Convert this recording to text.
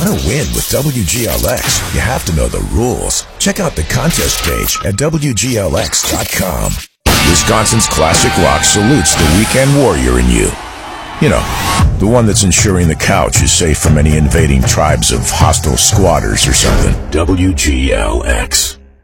Want to win with WGLX? You have to know the rules. Check out the contest page at WGLX.com. Wisconsin's classic rock salutes the weekend warrior in you. You know, the one that's ensuring the couch is safe from any invading tribes of hostile squatters or something. WGLX.